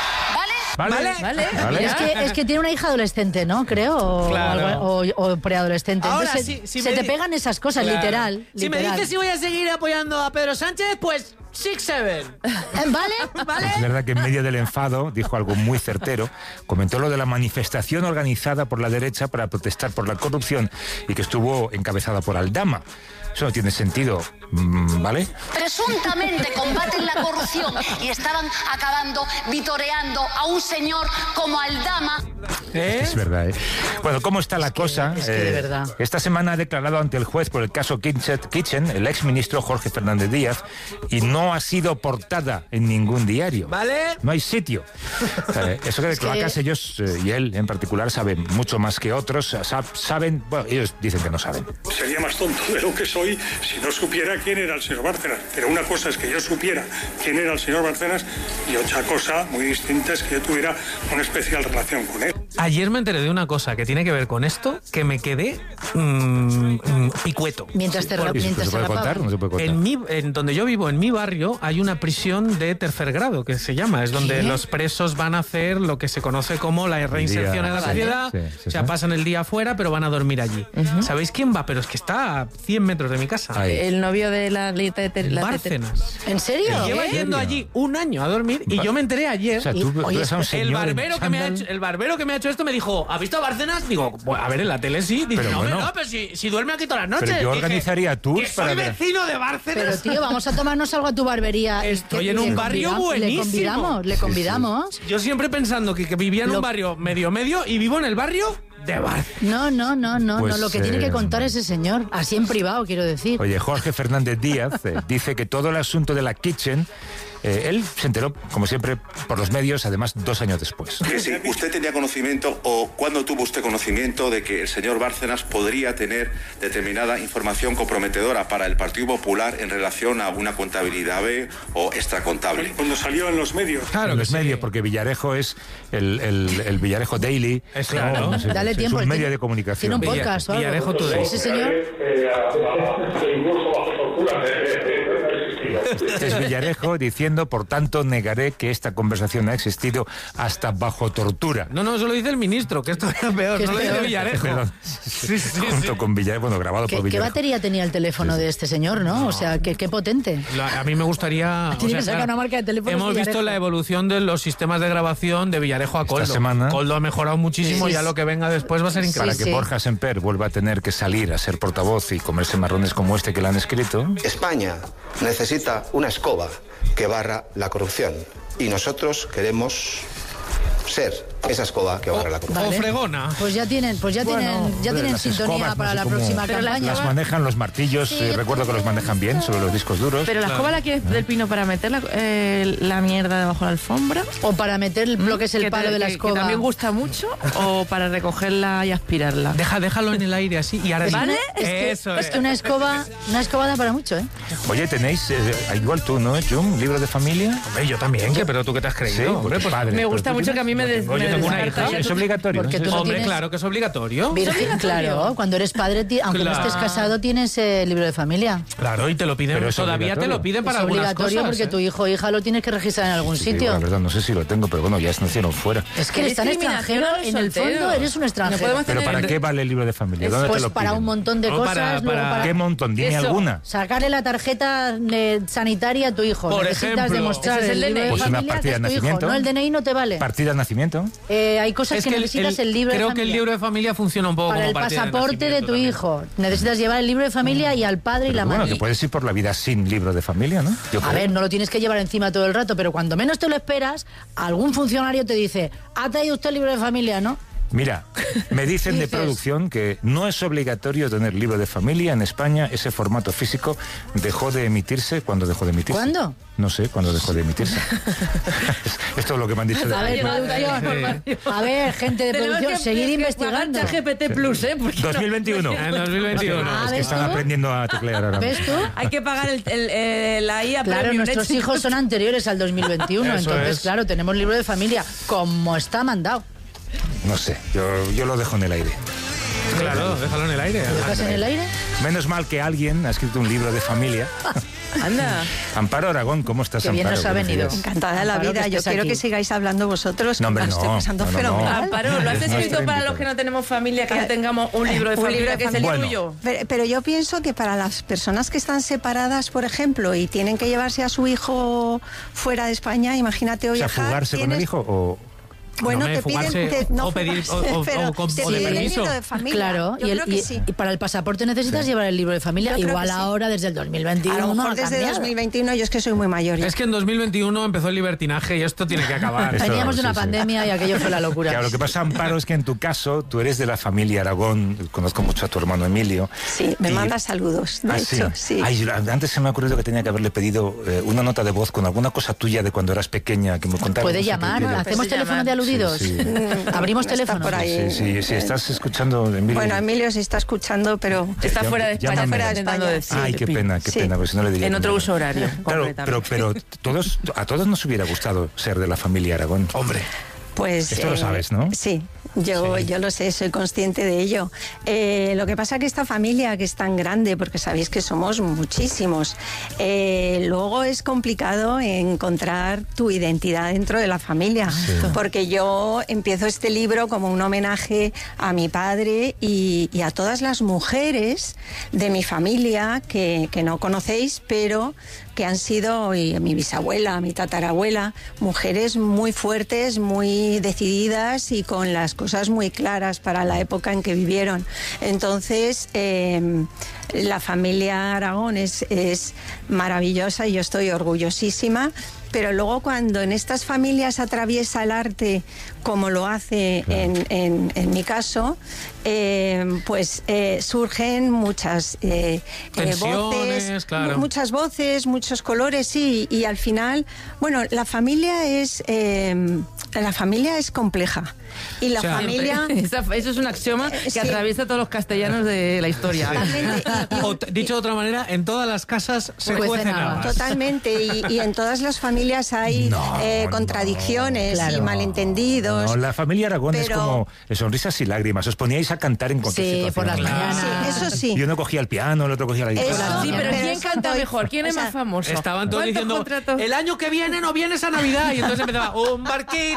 P: ¿Vale?
D: Es que tiene una hija adolescente, ¿no? Creo. O,
A: Claro.
D: o preadolescente.
A: Ahora,
D: Entonces
A: si
D: se
A: me
D: te
A: di-
D: pegan esas cosas,
A: Claro.
D: literal.
A: Si me dices si voy a seguir apoyando a Pedro Sánchez, pues 6-7.
D: ¿Vale?
B: Es verdad que en medio del enfado dijo algo muy certero. Comentó lo de la manifestación organizada por la derecha para protestar por la corrupción y que estuvo encabezada por Aldama. Eso no tiene sentido, ¿vale?
P: Presuntamente combaten la corrupción y estaban acabando vitoreando a un señor como Aldama.
B: Es verdad, ¿eh? Bueno, ¿cómo está la cosa?
D: es que de verdad.
B: Esta semana ha declarado ante el juez por el caso Kitchen el exministro Jorge Fernández Díaz y no ha sido portada en ningún diario.
A: ¿Vale?
B: No hay sitio. Eso que de cloacas ellos, y él en particular, saben mucho más que otros. Saben, bueno, ellos dicen que no saben.
L: Sería más tonto de lo que soy si no supiera quién era el señor Bárcenas. Pero una cosa es que yo supiera quién era el señor Bárcenas y otra cosa muy distinta es que yo tuviera una especial relación con él.
A: Ayer me enteré de una cosa que tiene que ver con esto, que me quedé picueto.
D: Mientras te
B: ¿Se puede contar? ¿No se puede contar?
A: En donde yo vivo, en mi barrio, hay una prisión de tercer grado, que se llama. Es donde los presos van a hacer lo que se conoce como la reinserción en la sociedad.
B: Sí,
A: O sea, pasan el día afuera, pero van a dormir allí. ¿Sabéis quién va? Pero es que está a 100 metros de mi casa.
B: Ahí.
C: El novio de la
A: Bárcenas.
D: ¿En serio?
A: Lleva yendo allí un año a dormir y yo me enteré ayer.
B: O sea, tú eres un señor
A: El barbero,
B: en
A: que me ha
B: chándal.
A: hecho, el barbero que me ha hecho esto me dijo, ¿has visto a Bárcenas? Digo, pues, a ver, en la tele sí. Dice,
B: Pero
A: no,
B: bueno.
A: no, pero si duerme aquí todas las noches.
B: Pero yo
A: Dije,
B: organizaría tours
A: que soy
B: para ver.
A: vecino de Bárcenas.
D: Pero tío, vamos a tomarnos algo a tu barbería.
A: Estoy
D: Que
A: en un
D: le
A: barrio
D: convidamos,
A: buenísimo.
D: Le convidamos.
A: Yo siempre pensando que vivía en un barrio medio y vivo en el barrio de Bárcenas.
D: No,
B: Pues,
D: lo que tiene que contar ese señor, así en privado, quiero decir.
B: Oye, Jorge Fernández Díaz dice que todo el asunto de la Kitchen, él se enteró, como siempre, por los medios, además 2 años después.
O: Que si usted tenía conocimiento o cuándo tuvo usted conocimiento de que el señor Bárcenas podría tener determinada información comprometedora para el Partido Popular en relación a una contabilidad B o extracontable.
L: Cuando salió en los medios.
A: Claro
B: en
A: que
B: los
A: sí.
B: medios, porque Villarejo es el Villarejo Daily.
A: Es claro.
B: No sé,
D: Dale
B: es
D: tiempo,
B: un
D: él
B: medio
D: tiene-
B: de comunicación.
D: Tiene un podcast o algo.
A: Villarejo Today.
D: Ese señor.
B: Es Villarejo diciendo, por tanto, negaré que esta conversación ha existido hasta bajo tortura.
A: No, eso lo dice el ministro, que esto es peor,
D: Que
A: no
D: es
A: lo dice
D: peor.
A: Villarejo.
B: Perdón. Junto con Villarejo, bueno, grabado por
D: ¿Qué
B: Villarejo.
D: batería tenía el teléfono de este señor, no? O sea, qué potente.
A: A mí me gustaría...
D: Tiene que sacar una marca de teléfono.
A: Hemos visto la evolución de los sistemas de grabación de Villarejo a Coldo.
B: semana.
A: Coldo ha mejorado muchísimo,
D: Sí,
A: ya lo que venga después va a ser increíble.
B: Para que Borja Semper vuelva a tener que salir a ser portavoz y comerse marrones como este que le han escrito.
Q: España necesita una escoba que barra la corrupción y nosotros queremos ser esa escoba que barre la corrupción.
A: O fregona.
D: Pues ya tienen sintonía para la próxima campaña.
B: Las manejan los martillos, recuerdo que los manejan bien sobre los discos duros.
C: Pero la escoba la quieres del pino para meter la mierda debajo de la alfombra.
D: O para meter lo que es el palo de la escoba.
C: Que también gusta mucho. O para recogerla y aspirarla.
A: Déjalo en el aire así y ahora
C: ¿vale?
D: Es que una escoba da para mucho, ¿eh?
B: Oye, tenéis, igual tú, ¿no, Jum? ¿Libro de familia?
A: Hombre, yo también, pero tú qué te has creído.
B: Sí,
A: hombre, pues
B: padre.
C: Me gusta mucho que a mí me
A: yo tengo una hija.
B: ¿Es obligatorio?
A: Hombre, claro que es obligatorio.
D: Virgen, claro, cuando eres padre, aunque no estés casado, tienes el libro de familia.
A: Claro, y te lo piden, todavía te lo piden para algunas cosas.
D: Es obligatorio porque tu hijo o hija lo tienes que registrar en algún sitio.
B: La verdad, no sé si lo tengo, pero bueno, ya es nacido fuera.
D: Es que eres tan extranjero, en el fondo eres un extranjero.
B: ¿Pero para qué vale el libro de familia? ¿Dónde te lo piden?
D: Para un montón de cosas.
B: ¿Qué montón? Dime alguna.
D: Sacarle la tarjeta sanitaria a tu hijo.
A: Por
D: Necesitas
A: ejemplo,
D: demostrar el libro de familia,
B: una partida de nacimiento.
D: No, el DNI no te vale.
B: ¿Partida de nacimiento?
D: Hay cosas que necesitas el libro de familia.
A: Creo que el libro de familia funciona un poco
D: para
A: como
D: el pasaporte de tu hijo. Necesitas llevar el libro de familia y al padre y la madre.
B: Bueno, que puedes ir por la vida sin libro de familia, ¿no?
D: A ver, no lo tienes que llevar encima todo el rato, pero cuando menos te lo esperas, algún funcionario te dice, ¿ha traído usted el libro de familia, no?
B: Mira, me dicen de producción que no es obligatorio tener libro de familia en España. Ese formato físico dejó de emitirse. ¿Cuándo dejó de emitirse?
D: ¿Cuándo?
B: No sé cuándo dejó de emitirse. Esto es lo que me han dicho.
D: A ver, gente de producción, seguir investigando.
C: GPT Plus, ¿eh?
B: 2021. En 2021. Es que están aprendiendo a teclear ahora.
D: ¿Ves tú?
C: Hay que pagar la IA.
D: Claro, nuestros hijos son anteriores al 2021. Entonces, claro, tenemos libro de familia como está mandado.
B: No sé, yo lo dejo en el aire.
A: Claro, déjalo en el aire.
D: ¿Lo dejas en el aire?
B: Menos mal que alguien ha escrito un libro de familia.
C: Anda.
B: Amparo Aragón, ¿cómo estás,
D: Amparo? Qué bien nos ha venido.
R: Encantada de la vida. Yo quiero que sigáis hablando vosotros.
B: No, hombre,
R: lo estoy pasando fenomenal.
C: Amparo, ¿lo has escrito para los que no tenemos familia, que ya tengamos un libro de familia que es el tuyo?
R: Pero yo pienso que para las personas que están separadas, por ejemplo, y tienen que llevarse a su hijo fuera de España, imagínate hoy.
B: O sea, ¿fugarse con el hijo o...?
R: Bueno, te piden
A: o pedir o de permiso.
R: De familia.
D: Claro, y para el pasaporte necesitas llevar el libro de familia. Igual ahora, desde el 2021.
R: A lo mejor desde 2021, yo es que soy muy mayor.
A: Es que en 2021 empezó el libertinaje y esto tiene que acabar.
D: Veníamos de una pandemia y aquello fue la locura.
B: Claro, lo que pasa, Amparo, es que en tu caso, tú eres de la familia Aragón, conozco mucho a tu hermano Emilio.
R: Sí, me manda saludos, de hecho, sí.
B: Ay, antes se me ha ocurrido que tenía que haberle pedido una nota de voz con alguna cosa tuya de cuando eras pequeña, que me contaras.
D: Puede llamar, hacemos teléfono de aludidos. Sí. Abrimos teléfono
R: por ahí.
B: Sí, estás escuchando, Emilio.
R: Bueno, Emilio se está escuchando, pero
C: está fuera de España.
R: Fuera de España.
B: Ay, qué pena, pues si no le diría.
C: En otro uso horario.
B: Claro, pero a todos nos hubiera gustado ser de la familia Aragón.
A: Hombre.
R: Pues,
B: esto lo sabes, ¿no?
R: Sí, yo lo sé, soy consciente de ello. Lo que pasa es que esta familia, que es tan grande, porque sabéis que somos muchísimos, luego es complicado encontrar tu identidad dentro de la familia, porque yo empiezo este libro como un homenaje a mi padre y a todas las mujeres de mi familia que no conocéis, pero que han sido mi bisabuela, mi tatarabuela, mujeres muy fuertes, muy decididas y con las cosas muy claras para la época en que vivieron. Entonces, la familia Aragón es maravillosa y yo estoy orgullosísima. Pero luego cuando en estas familias atraviesa el arte, como lo hace en mi caso, pues surgen muchas voces,
A: claro.
R: Muchas voces, muchos colores, y al final, bueno, la familia es compleja. Y la familia...
C: Eso es un axioma que atraviesa todos los castellanos de la historia.
A: O, dicho de otra manera, en todas las casas se cuecen habas.
R: Totalmente, y en todas las familias hay contradicciones y malentendidos.
B: No, la familia Aragón es como sonrisas y lágrimas. Os poníais a cantar en cualquier situación.
D: Sí, por las mañanas.
R: Sí, eso sí.
B: Y uno cogía el piano, el otro cogía la guitarra.
C: Sí, pero ¿quién canta mejor? ¿Quién es más famoso?
A: Estaban todos diciendo, el año que viene no viene esa Navidad. Y entonces empezaba, un barquito...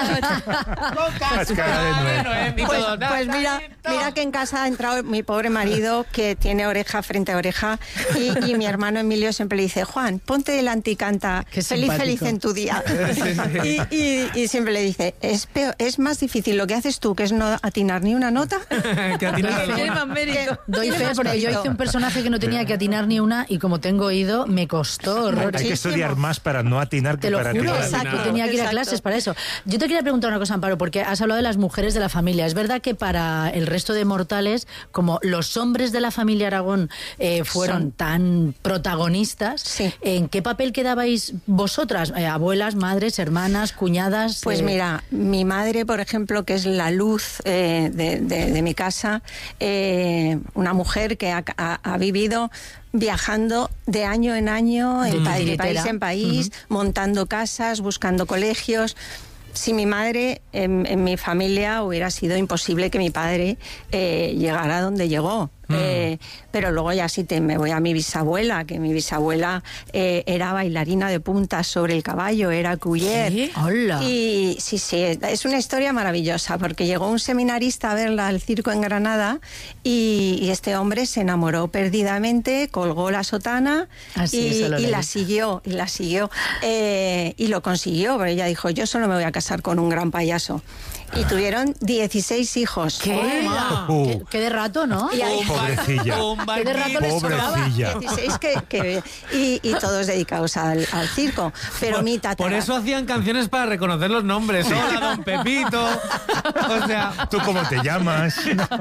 R: Pues mira que en casa ha entrado mi pobre marido, que tiene oreja frente a oreja, y mi hermano Emilio siempre le dice, Juan, ponte delante y canta Feliz feliz en tu día. Y siempre le dice, es más difícil lo que haces tú, que es no atinar ni una nota.
A: Que atinar
D: Doy fe, porque yo hice un personaje que no tenía que atinar ni una y como tengo oído, me costó horror.
B: Hay que estudiar más para no atinar que para atinar.
D: Exacto, tenía que ir a clases para eso. Yo te quería preguntar una cosa, Amparo, porque has hablado de las mujeres de la familia. ¿Es verdad que para el resto de mortales, como los hombres de la familia Aragón fueron tan protagonistas, ¿en qué papel quedabais vosotras? ¿Abuelas, madres, hermanas, cuñadas?
R: Pues mira, mi madre, por ejemplo, que es la luz de mi casa, una mujer que ha vivido viajando de año en año, de país en país, montando casas, buscando colegios. Si mi madre, en mi familia, hubiera sido imposible que mi padre llegara donde llegó. Pero luego ya me voy a mi bisabuela, que mi bisabuela era bailarina de puntas sobre el caballo, era cuyer.
D: ¿Sí? ¡Hola!
R: Y sí, es una historia maravillosa, porque llegó un seminarista a verla al circo en Granada y este hombre se enamoró perdidamente, colgó la sotana y la siguió, y lo consiguió, pero ella dijo, yo solo me voy a casar con un gran payaso. Y tuvieron 16 hijos.
D: ¿Qué de rato, ¿no?
B: Pobrecilla.
D: ¿Qué de rato les sobraba?
R: 16 y todos dedicados al circo. Pero mi tatara...
A: Por eso hacían canciones para reconocer los nombres. Hola, don Pepito. O sea...
B: ¿Tú cómo te llamas?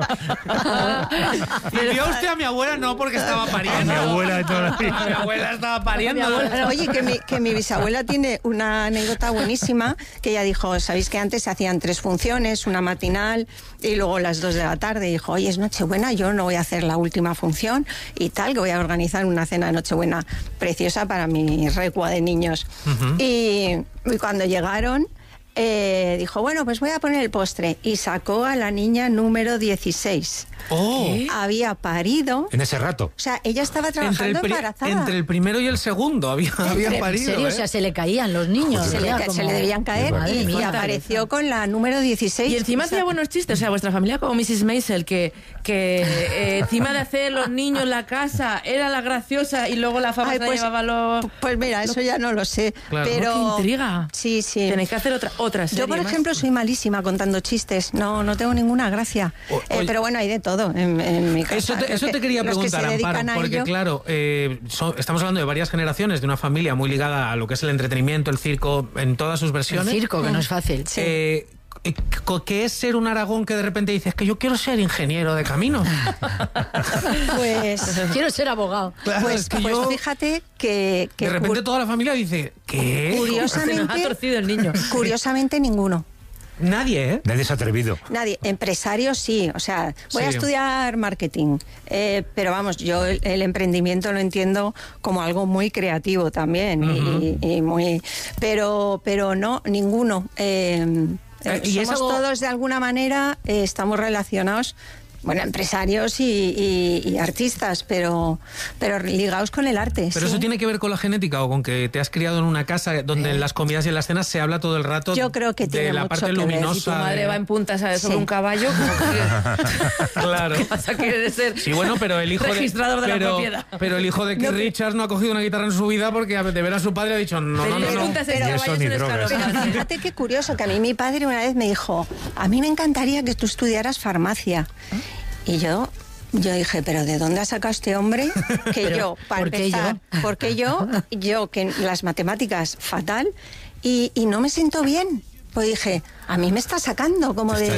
A: ¿Y vio usted a mi abuela? No, porque estaba pariendo.
B: A mi abuela todavía.
A: Mi abuela estaba pariendo.
R: Oye, que mi bisabuela tiene una anécdota buenísima, que ella dijo, ¿sabéis que antes se hacían 3 funciones? Una matinal y luego las 2 de la tarde. Y dijo, oye, es Nochebuena, yo no voy a hacer la última función y tal, que voy a organizar una cena de Nochebuena preciosa para mi recua de niños. Y cuando llegaron, dijo, bueno, pues voy a poner el postre. Y sacó a la niña número 16. Había parido.
B: En ese rato.
R: O sea, ella estaba trabajando embarazada.
A: Entre el primero y el segundo había parido.
D: ¿En serio? O sea, se le caían los niños.
R: Se le debían caer y apareció con la número 16.
C: Y encima hacía buenos chistes. O sea, vuestra familia como Mrs. Maisel, que encima de hacer los niños en la casa, era la graciosa y luego la fama llevaba los...
R: Pues mira, eso ya no lo sé.
C: Claro.
R: Pero...
C: ¡Qué intriga!
R: Sí.
C: Tenéis que hacer otra serie.
R: Yo, por ejemplo, soy malísima contando chistes. No tengo ninguna gracia. Pero bueno, hay de todo en mi casa.
A: Eso te quería preguntar, Amparo, porque claro, estamos hablando de varias generaciones, de una familia muy ligada a lo que es el entretenimiento, el circo, en todas sus versiones.
D: El circo, que no es fácil.
A: ¿Qué es ser un Aragón que de repente dices que yo quiero ser ingeniero de caminos?
R: Pues
D: quiero ser abogado.
A: Claro,
R: pues fíjate que
A: de repente toda la familia dice, ¿qué?
R: Curiosamente,
C: se nos ha torcido el niño.
R: Curiosamente ninguno.
A: Nadie, ¿eh?
B: Nadie se ha atrevido.
R: Nadie. Empresarios sí. O sea, voy a estudiar marketing. Pero vamos, yo el emprendimiento lo entiendo como algo muy creativo también. Y muy... Pero no, ninguno. Somos todos de alguna manera, estamos relacionados, bueno, empresarios y artistas, pero ligados con el arte.
A: ¿Pero eso tiene que ver con la genética o con que te has criado en una casa donde en las comidas y en las cenas se habla todo el rato?
R: Yo creo que tiene
A: de la
R: mucho
A: parte
R: que ver.
A: luminosa?
C: Si tu madre va en punta, ¿sabes? Sobre un caballo,
A: claro.
C: ¿qué pasa? Quiere ser
A: pero el hijo
C: registrador de la propiedad.
A: Pero el hijo de Keith Richards no ha cogido una guitarra en su vida porque de ver a su padre ha dicho no.
R: Pero fíjate qué curioso, que a mí mi padre una vez me dijo, a mí me encantaría que tú estudiaras farmacia. Y yo dije, ¿pero de dónde ha sacado este hombre? Que yo, para empezar, porque yo que las matemáticas fatal y no me siento bien. Pues dije, a mí me está sacando como de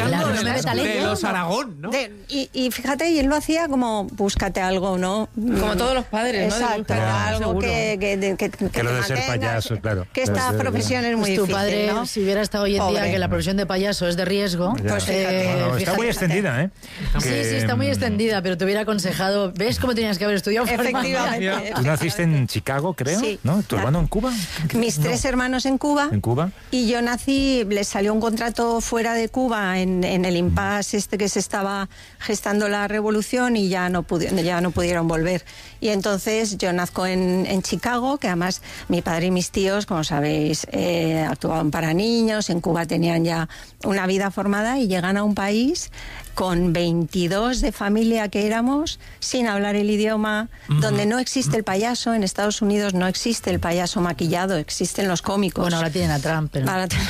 A: los Aragón, ¿no?
R: Y fíjate, y él lo hacía como, búscate algo, ¿no?
C: Como todos los padres, ¿no?
R: Exacto, algo que
B: lo de ser payaso, claro.
R: Que esta profesión es muy difícil,
D: tu padre,
R: ¿no?
D: si hubiera estado hoy en día que la profesión de payaso es de riesgo,
B: pues fíjate. Está muy extendida, ¿eh?
D: Sí, está muy extendida, pero te hubiera aconsejado, ¿ves cómo tenías que haber estudiado farmacia?
R: Efectivamente.
B: Tú naciste en Chicago, creo,
R: sí,
B: ¿no? ¿Tu hermano en Cuba?
R: Mis 3 hermanos en Cuba.
B: ¿En Cuba?
R: Y yo nací, les salió salió un contrato fuera de Cuba en el impasse que se estaba gestando la revolución y ya no pudieron volver. Y entonces yo nazco en Chicago, que además mi padre y mis tíos, como sabéis, actuaban para niños, en Cuba tenían ya una vida formada y llegan a un país con 22 de familia que éramos, sin hablar el idioma, donde no existe el payaso. En Estados Unidos no existe el payaso maquillado, existen los cómicos.
D: Bueno, ahora tienen a Trump. Pero...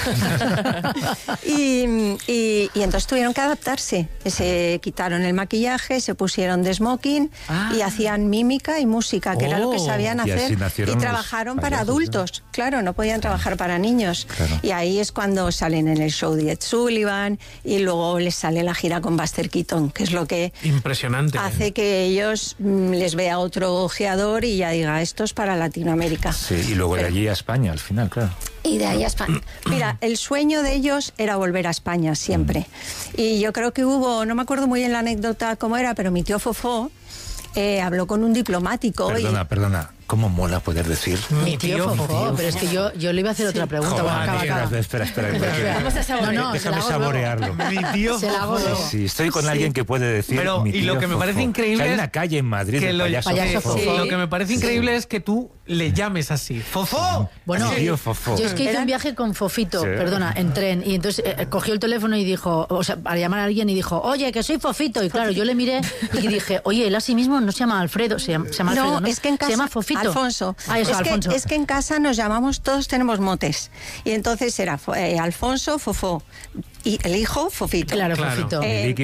R: y entonces tuvieron que adaptarse. Se quitaron el maquillaje, se pusieron de smoking y hacían mímica y música, que era lo que sabían hacer. Y trabajaron para adultos. Claro, no podían trabajar para niños. Claro. Y ahí es cuando salen en el show de Ed Sullivan y luego les sale la gira con Buster Keaton, que es lo que
A: impresionante
R: hace que ellos les vea otro ojeador y ya diga, esto es para Latinoamérica.
B: Sí, y luego de allí a España al final, claro.
R: Y de ahí a España. Mira, el sueño de ellos era volver a España siempre. Y yo creo que hubo, no me acuerdo muy bien la anécdota cómo era, pero mi tío Fofó habló con un diplomático.
B: Perdona. ¿Cómo mola poder decir?
D: Mi tío Fofó, pero es que yo le iba a hacer otra pregunta.
B: Joder,
D: acaba.
B: Espera.
C: Vamos a saborear.
B: Déjame saborearlo.
A: Mi tío Fofó.
B: Sí, estoy con alguien que puede decir
A: pero,
B: mi tío
A: y lo que me parece increíble
B: hay una calle en Madrid
A: que
B: de payaso Fofó.
A: Sí. Lo que me parece increíble es que tú le llames así. ¡Fofó!
D: Bueno,
B: tío Fofó.
D: Yo es que hice un viaje con Fofito, perdona, en tren, y entonces cogió el teléfono y dijo, o sea, para llamar a alguien y dijo, oye, que soy Fofito. Y claro, yo le miré y dije, oye, él a sí mismo no se llama Alfredo, se llama Alfredo, ¿no?
R: Es que en casa,
D: se llama Fofito.
R: Alfonso.
D: Alfonso.
R: Es que en casa nos llamamos, todos tenemos motes. Y entonces era Alfonso, Fofó. Y el hijo, Fofito.
D: Claro. Fofito.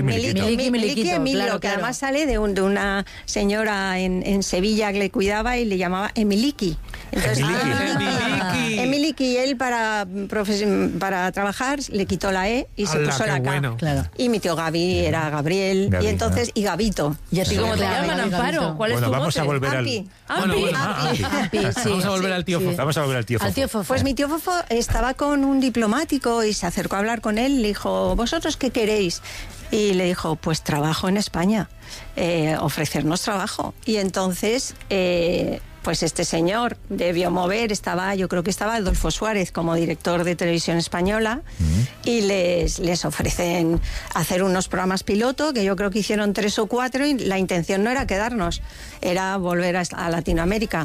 R: Miliki Emilio, que además sale de una señora en Sevilla que le cuidaba y le llamaba Emiliki. Entonces, Emiliki. Y él para trabajar le quitó la E y se puso la K.
A: Bueno.
D: Claro.
R: Y mi tío Gaby era Gabriel.
B: Gaby,
R: y entonces, y Gabito.
C: ¿Y así cómo te llaman, Amparo? ¿Cuál es tu
B: vamos
C: mote?
B: a volver
R: Ampi.
A: Vamos a volver al tío Fofó.
B: Vamos a volver al tío Fofó.
R: Pues mi tío Fofó estaba con un diplomático y se acercó a hablar con él. Le dijo, ¿vosotros qué queréis? Y le dijo, pues trabajo en España, ofrecernos trabajo. Y entonces, pues este señor debió mover, yo creo que estaba Adolfo Suárez como director de Televisión Española, y les ofrecen hacer unos programas piloto, que yo creo que hicieron 3 o 4, y la intención no era quedarnos, era volver a Latinoamérica.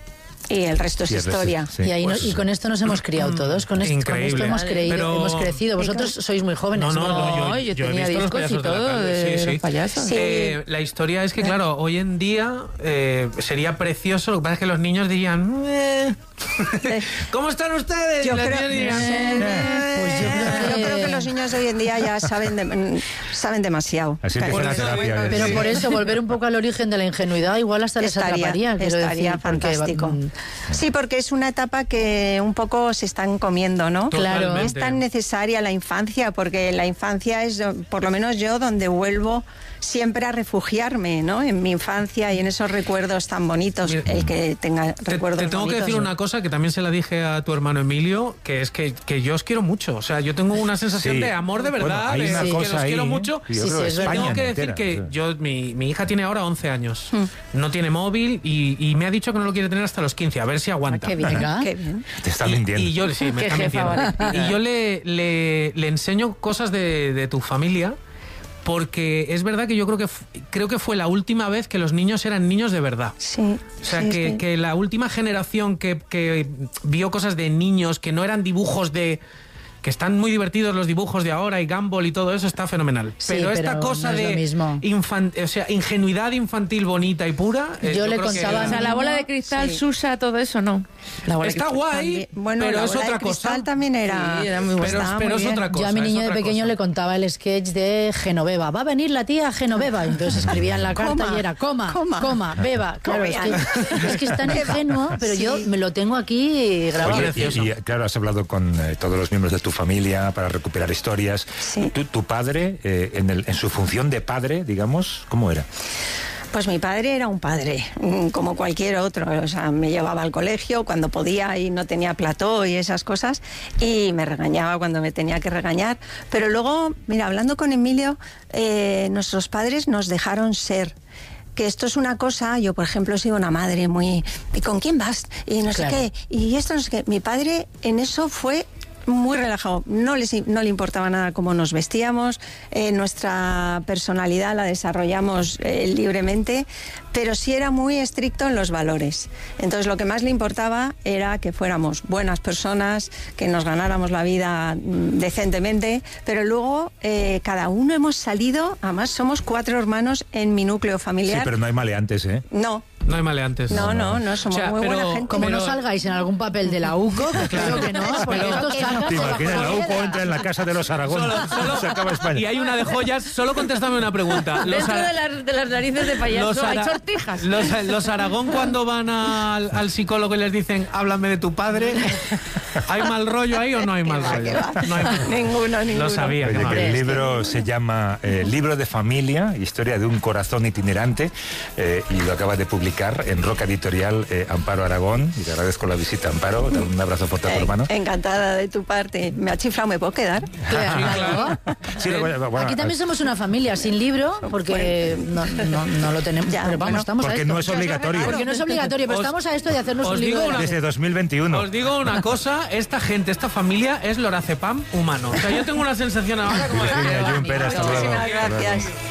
R: Y el resto es historia.
D: Y con esto nos hemos criado todos. Con esto hemos crecido. Vosotros sois muy jóvenes.
C: No, yo tenía discos y todo de los payasos.
A: La historia es que, claro, hoy en día sería precioso. Lo que pasa es que los niños dirían, ¿cómo están ustedes?
R: Yo creo que los niños hoy en día ya saben demasiado.
B: Así empieza la terapia.
D: Pero por eso, volver un poco al origen de la ingenuidad, igual hasta les atraparía.
R: Estaría fantástico. Sí, porque es una etapa que un poco se están comiendo, ¿no?
A: Claro.
R: Es tan necesaria la infancia, porque la infancia es, por lo menos yo, donde vuelvo siempre a refugiarme, ¿no? En mi infancia y en esos recuerdos tan bonitos. El que tenga recuerdos
A: te tengo
R: bonitos,
A: que decir una cosa que también se la dije a tu hermano Emilio, que es que yo os quiero mucho. O sea, yo tengo una sensación de amor de verdad,
B: hay una cosa
A: que os quiero mucho. Tengo que decir que mi hija tiene ahora 11 años. No tiene móvil y me ha dicho que no lo quiere tener hasta los 15. A ver si aguanta.
R: Qué bien.
B: Te está mintiendo.
A: Y yo, me está mintiendo. Y yo le enseño cosas de tu familia, porque es verdad que yo creo que fue la última vez que los niños eran niños de verdad.
R: Sí.
A: O sea, que la última generación que vio cosas de niños que no eran dibujos que están muy divertidos los dibujos de ahora y Gumball y todo eso está fenomenal. Pero esta cosa de ingenuidad infantil bonita y pura,
D: yo le contaba,
C: o sea, la bola de cristal, Susa, todo eso no.
A: Está guay, pero es otra cosa.
R: También era
C: muy buena.
A: Pero es otra cosa.
D: Yo a mi niño de pequeño le contaba el sketch de Genoveva. Va a venir la tía Genoveva. Entonces escribía en la carta y era coma, beba. Claro, es que es tan ingenuo, pero yo me lo tengo aquí grabado.
B: Y claro, has hablado con todos los miembros de tu familia para recuperar historias.
R: Sí.
B: Tu padre, en su función de padre, digamos, ¿cómo era?
R: Pues mi padre era un padre, como cualquier otro. O sea, me llevaba al colegio cuando podía y no tenía plató y esas cosas, y me regañaba cuando me tenía que regañar. Pero luego, mira, hablando con Emilio, nuestros padres nos dejaron ser. Que esto es una cosa, yo por ejemplo he sido una madre muy... ¿Y con quién vas? Y no sé qué. Y esto no sé qué. Mi padre en eso fue muy relajado. No le importaba nada cómo nos vestíamos, nuestra personalidad la desarrollamos libremente, pero sí era muy estricto en los valores. Entonces lo que más le importaba era que fuéramos buenas personas, que nos ganáramos la vida decentemente, pero luego cada uno hemos salido, además somos 4 hermanos en mi núcleo familiar.
B: Sí, pero no hay maleantes, ¿eh?
R: No.
A: No hay maleantes.
R: No, somos muy buena gente.
D: Como no salgáis en algún papel de la UCO, que claro que no, porque esto saca...
B: ¿Te imaginas? La UCO entra en la casa de los Aragón, se acaba España.
A: Y hay una de joyas, solo contéstame una pregunta.
C: Dentro de las narices de payaso hay sortijas.
A: Los Aragón cuando van al psicólogo y les dicen, háblame de tu padre, ¿hay mal rollo ahí o no hay mal rollo? No hay...
R: Ninguno.
A: Lo sabía.
B: Oye, que el libro se llama Libro de Familia, historia de un corazón itinerante, y lo acaba de publicar en Roca Editorial Amparo Aragón, y te agradezco la visita, Amparo. Un abrazo fuerte a tu hermano.
R: Encantada de tu parte. Me ha chiflado, ¿me puedo quedar?
D: Claro.
B: Sí, bueno,
D: aquí también somos una familia sin libro, porque no lo tenemos.
R: Ya,
D: pero vamos, estamos
B: porque
D: a esto.
B: no es obligatorio.
D: Porque no es obligatorio, pero estamos a esto de hacernos un libro.
B: Desde 2021.
A: Os digo una cosa, esta gente, esta familia es lorazepam humano. O sea, yo tengo una sensación ahora como de...
B: Virginia Gimpera, hasta luego.
R: Muchísimas gracias.